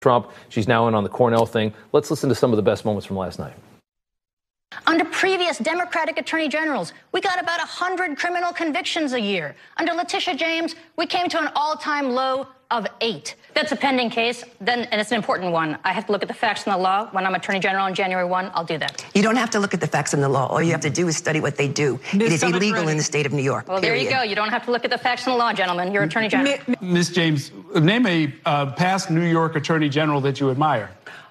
Trump. She's now in on the Cornell thing. Let's listen to some of the best moments from last night. Under previous Democratic attorney generals, we got about 100 criminal convictions a year. Under Letitia James, we came to an all-time low of 8. That's a pending case, and it's an important one. I have to look at the facts and the law. When I'm attorney general on January 1, I'll do that. You don't have to look at the facts and the law. All you have to do is study what they do. It is illegal in the state of New York. Well, there you go. You don't have to look at the facts and the law, gentlemen. You're attorney general. Ms. James, name a past New York attorney general that you admire.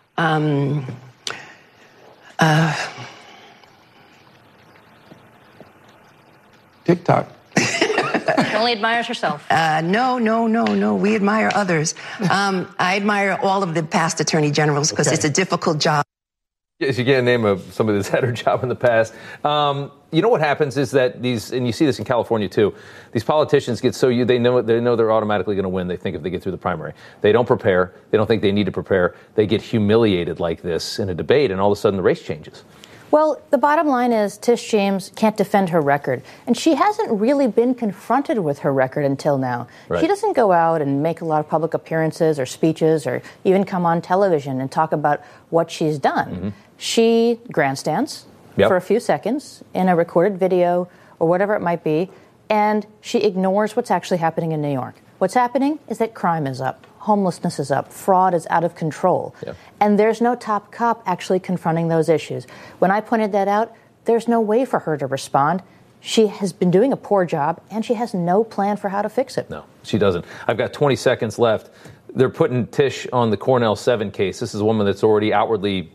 TikTok. She only admires herself. No. We admire others. I admire all of the past attorney generals because it's a difficult job. Yes, you can't name somebody that's had her job in the past. You know what happens is that and you see this in California too, these politicians get they know they're automatically going to win. They think if they get through the primary. They don't prepare. They don't think they need to prepare. They get humiliated like this in a debate, and all of a sudden the race changes. Well, the bottom line is Tish James can't defend her record. And she hasn't really been confronted with her record until now. Right. She doesn't go out and make a lot of public appearances or speeches or even come on television and talk about what she's done. Mm-hmm. She grandstands for a few seconds in a recorded video or whatever it might be, and she ignores what's actually happening in New York. What's happening is that crime is up. Homelessness is up. Fraud is out of control. Yep. And there's no top cop actually confronting those issues. When I pointed that out, there's no way for her to respond. She has been doing a poor job, and she has no plan for how to fix it. No, she doesn't. I've got 20 seconds left. They're putting Tish on the Cornell 7 case. This is a woman that's already outwardly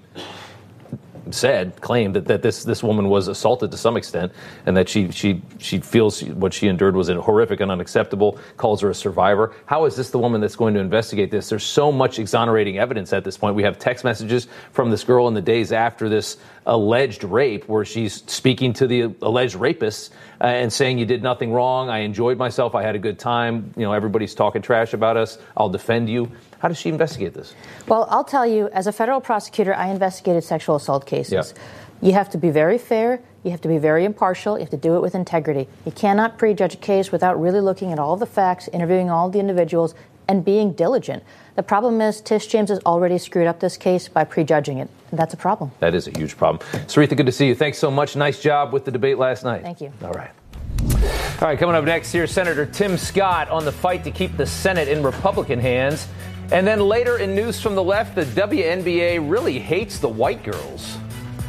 claimed that this woman was assaulted to some extent, and that she feels what she endured was horrific and unacceptable, calls her a survivor. How is this the woman that's going to investigate this? There's so much exonerating evidence at this point. We have text messages from this girl in the days after this alleged rape where she's speaking to the alleged rapists and saying, you did nothing wrong, I enjoyed myself, I had a good time, everybody's talking trash about us, I'll defend you. How does she investigate this? Well, I'll tell you, as a federal prosecutor, I investigated sexual assault cases. You have to be very fair. You have to be very impartial. You have to do it with integrity. You cannot prejudge a case without really looking at all of the facts, interviewing all the individuals, and being diligent. The problem is Tish James has already screwed up this case by prejudging it. And that's a problem. That is a huge problem. Sarita, good to see you. Thanks so much. Nice job with the debate last night. Thank you. All right, coming up next, here's Senator Tim Scott on the fight to keep the Senate in Republican hands. And then later in news from the left, the WNBA really hates the white girls.